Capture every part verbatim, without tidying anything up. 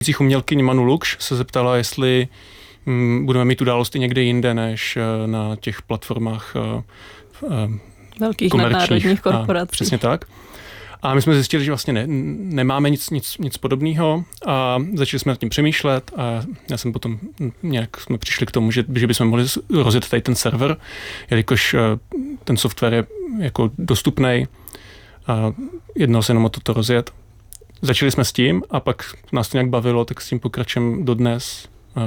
Umělkyň Manu Lukš se zeptala, jestli hm, budeme mít události někde jinde, než na těch platformách velkých nadnárodních korporací. A, přesně tak. A my jsme zjistili, že vlastně ne, nemáme nic, nic, nic podobného a začali jsme nad tím přemýšlet a já jsem potom nějak jsme přišli k tomu, že, že bychom mohli rozjet tady ten server, jelikož ten software je jako dostupný a jednalo se jenom o toto rozjet. Začali jsme s tím a pak nás to nějak bavilo, tak s tím pokračujeme dodnes. A,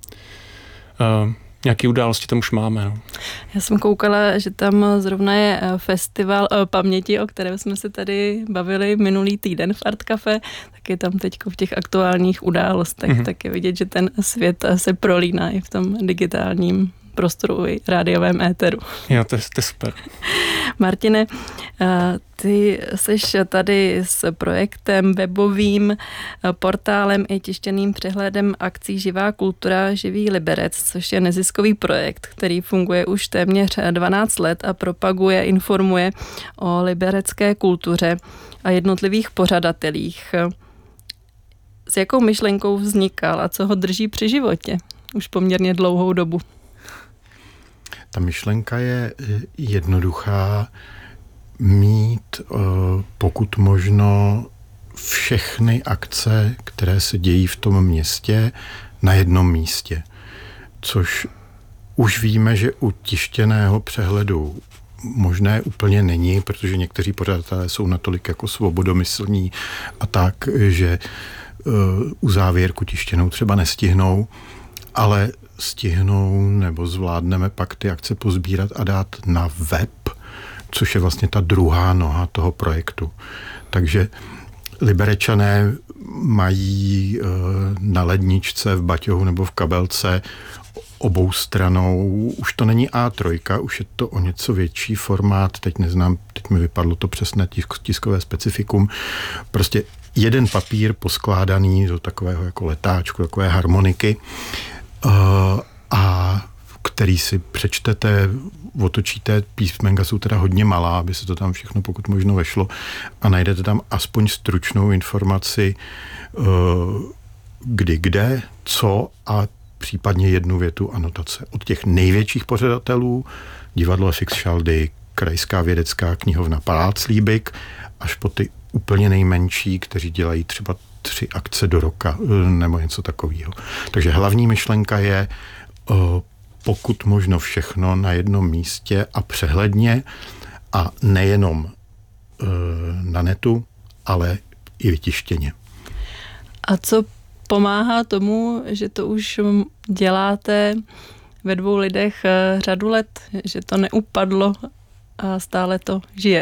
a, nějaké události tam už máme. No. Já jsem koukala, že tam zrovna je festival paměti, o kterém jsme se tady bavili minulý týden v Art Café, tak je tam teď v těch aktuálních událostech, mm-hmm. tak je vidět, že ten svět se prolíná i v tom digitálním prostoru i rádiovém éteru. Jo, to je, to je super. Martine, ty seš tady s projektem webovým, portálem i tištěným přehledem akcí Živá kultura, Živý Liberec, což je neziskový projekt, který funguje už téměř dvanáct let a propaguje, informuje o liberecké kultuře a jednotlivých pořadatelích. S jakou myšlenkou vznikal a co ho drží při životě už poměrně dlouhou dobu? Ta myšlenka je jednoduchá, mít pokud možno všechny akce, které se dějí v tom městě, na jednom místě. Což už víme, že u tištěného přehledu možné úplně není, protože někteří pořadatelé jsou natolik jako svobodomyslní a tak, že u závěrku tištěnou třeba nestihnou, ale stihnou nebo zvládneme pak ty akce pozbírat a dát na web, což je vlastně ta druhá noha toho projektu. Takže Liberečané mají na ledničce v baťohu nebo v kabelce obou stranou. Už to není á tři, už je to o něco větší formát, teď neznám, teď mi vypadlo to přesné tiskové specifikum. Prostě jeden papír poskládaný do takového jako letáčku, takové harmoniky, a který si přečtete, otočíte, písmenka jsou teda hodně malá, aby se to tam všechno pokud možno vešlo a najdete tam aspoň stručnou informaci, kdy, kde, co a případně jednu větu anotace. Od těch největších pořadatelů, divadlo F X Šaldy, Krajská vědecká knihovna Palác Líbik, až po ty úplně nejmenší, kteří dělají třeba tři akce do roka nebo něco takového. Takže hlavní myšlenka je pokud možno všechno na jednom místě a přehledně a nejenom na netu, ale i vytištěně. A co pomáhá tomu, že to už děláte ve dvou lidech řadu let, že to neupadlo a stále to žije?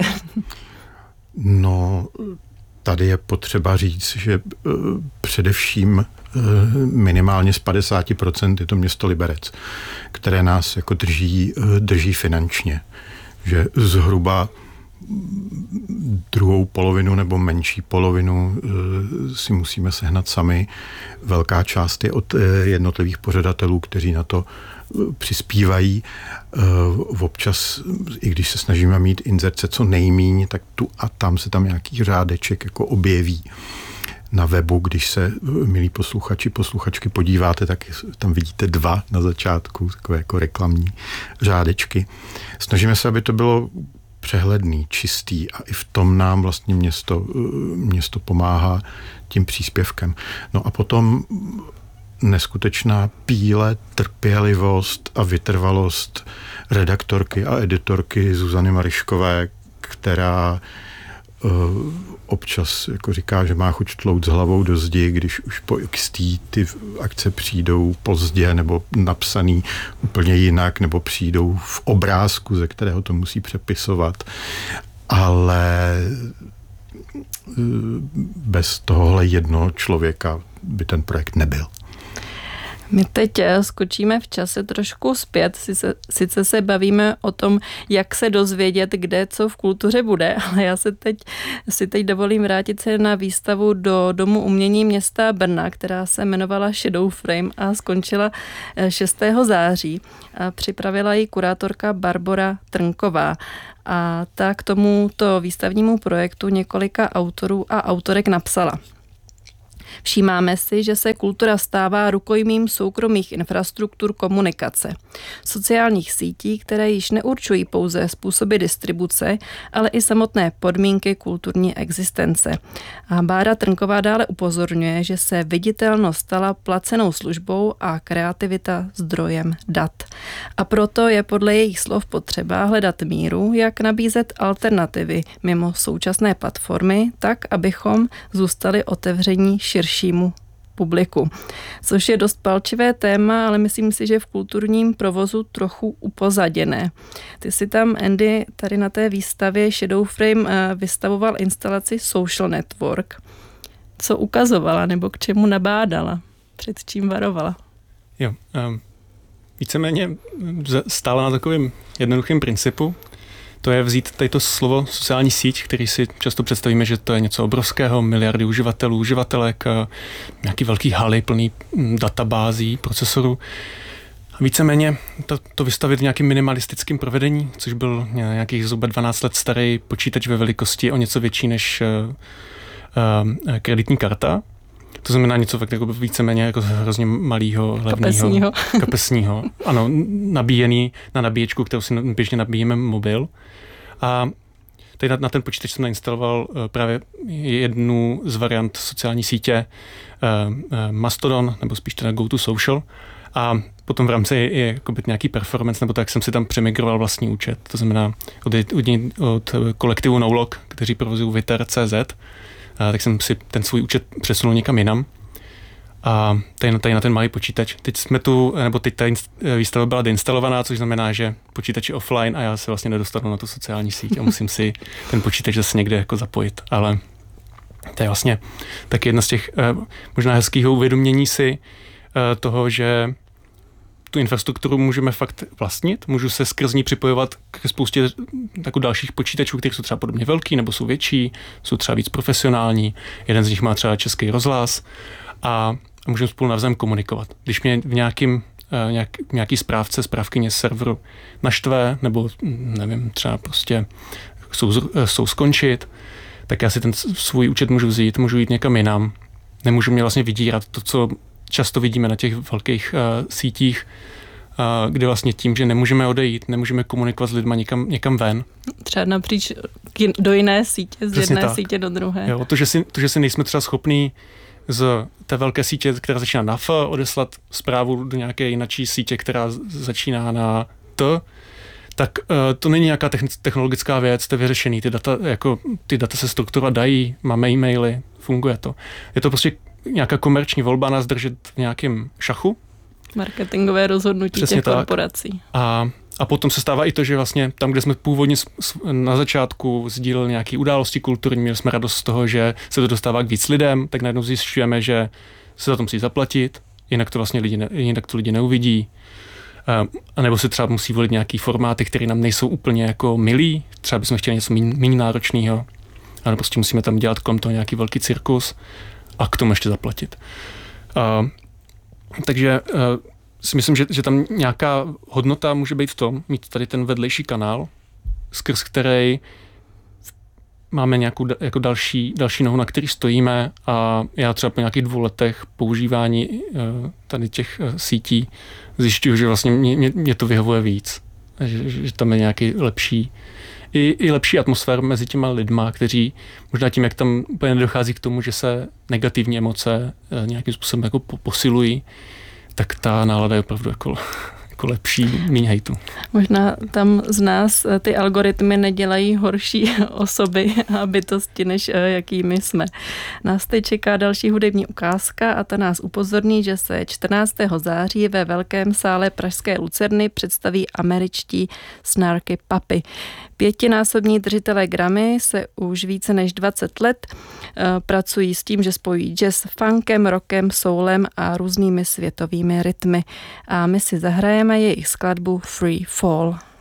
No, tady je potřeba říct, že především minimálně z padesát procent je to město Liberec, které nás jako drží, drží finančně. Že zhruba druhou polovinu nebo menší polovinu si musíme sehnat sami. Velká část je od jednotlivých pořadatelů, kteří na to přispívají. Občas, i když se snažíme mít inzerce co nejmíň, tak tu a tam se tam nějaký řádeček jako objeví. Na webu, když se, milí posluchači, posluchačky, podíváte, tak tam vidíte dva na začátku, takové jako reklamní řádečky. Snažíme se, aby to bylo přehledný, čistý a i v tom nám vlastně město, město pomáhá tím příspěvkem. No a potom neskutečná píle, trpělivost a vytrvalost redaktorky a editorky Zuzany Mariškové, která uh, občas jako říká, že má chuť tlout s hlavou do zdi, když už po X T ty akce přijdou pozdě nebo napsaný úplně jinak, nebo přijdou v obrázku, ze kterého to musí přepisovat. Ale bez tohohle jednoho člověka by ten projekt nebyl. My teď skočíme v čase trošku zpět, sice, sice se bavíme o tom, jak se dozvědět, kde co v kultuře bude, ale já se teď, si teď dovolím vrátit se na výstavu do Domu umění města Brna, která se jmenovala Shadow Frame a skončila šestého září. A připravila ji kurátorka Barbora Trnková. A ta k tomuto výstavnímu projektu několika autorů a autorek napsala. Všímáme si, že se kultura stává rukojmím soukromých infrastruktur komunikace, sociálních sítí, které již neurčují pouze způsoby distribuce, ale i samotné podmínky kulturní existence. A Bára Trnková dále upozorňuje, že se viditelnost stala placenou službou a kreativita zdrojem dat. A proto je podle jejich slov potřeba hledat míru, jak nabízet alternativy mimo současné platformy, tak, abychom zůstali otevření širšímu publiku. Což je dost palčivé téma, ale myslím si, že v kulturním provozu trochu upozaděné. Ty si tam, Andy, tady na té výstavě Shadow Frame vystavoval instalaci Social Network. Co ukazovala nebo k čemu nabádala? Před čím varovala? Jo, um, víceméně stála na takovém jednoduchém principu. To je vzít tady to slovo sociální síť, který si často představíme, že to je něco obrovského, miliardy uživatelů, uživatelek, nějaký velký haly plný databází, procesorů. A víceméně to, to vystavit v nějakým minimalistickém provedení, což byl nějakých zhruba dvanáct let starý počítač ve velikosti o něco větší než uh, uh, kreditní karta. To znamená něco fakt jako víceméně jako hrozně malýho, levného, kapesního. Ano, nabíjený na nabíječku, kterou si běžně nabíjíme mobil. A tady na, na ten počítač jsem nainstaloval uh, právě jednu z variant sociální sítě uh, uh, Mastodon, nebo spíš teda GoToSocial. A potom v rámci je, je jako nějaký performance, nebo tak jsem si tam přemigroval vlastní účet. To znamená od, od, od kolektivu Nolog, kteří provozují Viter tečka cé zet, a tak jsem si ten svůj účet přesunul někam jinam. A tady, tady na ten malý počítač. Teď jsme tu, nebo teď ta výstava byla deinstalovaná, což znamená, že počítač je offline a já se vlastně nedostanu na tu sociální síť a musím si ten počítač zase někde jako zapojit. Ale to je vlastně taky jedna z těch možná hezkého uvědomění si toho, že tu infrastrukturu můžeme fakt vlastnit, můžu se skrz ní připojovat k spoustě jako dalších počítačů, které jsou třeba podobně velký nebo jsou větší, jsou třeba víc profesionální. Jeden z nich má třeba Český rozhlas a můžeme spolu navzájem komunikovat. Když mě v nějakým, nějak, nějaký správce, správkyně serveru naštve, nebo nevím, třeba prostě jsou, jsou skončit, tak já si ten svůj účet můžu vzít, můžu jít někam jinam. Nemůžu mě vlastně vydírat to, co často vidíme na těch velkých uh, sítích, uh, kde vlastně tím, že nemůžeme odejít, nemůžeme komunikovat s lidma někam, někam ven. Třeba napříč do jiné sítě, z Přesně jedné tak. sítě do druhé. Jo, to, že si, to, že si nejsme třeba schopní z té velké sítě, která začíná na F, odeslat zprávu do nějaké jinačí sítě, která začíná na T, tak uh, to není nějaká technologická věc, to je vyřešený. Ty data, jako, ty data se strukturovat dají, máme e-maily, funguje to. Je to prostě nějaká komerční volba nás držet v nějakém šachu. Marketingové rozhodnutí Přesně těch tak. korporací. A, a potom se stává i to, že vlastně tam, kde jsme původně na začátku sdíleli nějaké události kulturní, měli jsme radost z toho, že se to dostává k víc lidem, tak najednou zjišťujeme, že se za to musí zaplatit, jinak to vlastně lidi, ne, jinak to lidi neuvidí. A nebo se třeba musí volit nějaký formáty, které nám nejsou úplně jako milí, třeba bychom chtěli něco méně náročného, ale prostě musíme tam dělat kolem toho nějaký velký cirkus a k tomu ještě zaplatit. Uh, takže uh, si myslím, že, že tam nějaká hodnota může být v tom, mít tady ten vedlejší kanál, skrz který máme nějakou jako další, další nohu, na který stojíme a já třeba po nějakých dvou letech používání uh, tady těch uh, sítí zjišťuju, že vlastně mě, mě, mě to vyhovuje víc. Že, že tam je nějaký lepší I, i lepší atmosféra mezi těma lidma, kteří možná tím, jak tam úplně nedochází k tomu, že se negativní emoce nějakým způsobem jako posilují, tak ta nálada je opravdu jako, jako lepší, míň hejtu. Možná tam z nás ty algoritmy nedělají horší osoby a bytosti, než jakými jsme. Nás teď čeká další hudební ukázka a ta nás upozorní, že se čtrnáctého září ve Velkém sále pražské Lucerny představí američtí Snarky Puppy. Pětinásobní držitelé Grammy se už více než dvacet let uh, pracují s tím, že spojují jazz s funkem, rockem, soulem a různými světovými rytmy. A my si zahrajeme jejich skladbu Free Fall.